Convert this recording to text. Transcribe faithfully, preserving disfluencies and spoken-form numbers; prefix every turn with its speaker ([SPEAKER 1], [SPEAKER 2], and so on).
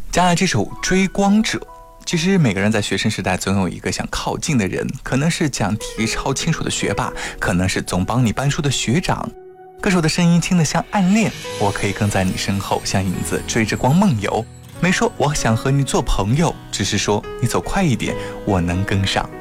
[SPEAKER 1] 加了这首《追光者》。其实每个人在学生时代总有一个想靠近的人，可能是讲题超清楚的学霸，可能是总帮你搬书的学长。歌手的声音轻得像暗恋，我可以跟在你身后，像影子追着光梦游。没说我想和你做朋友，只是说你走快一点，我能跟上。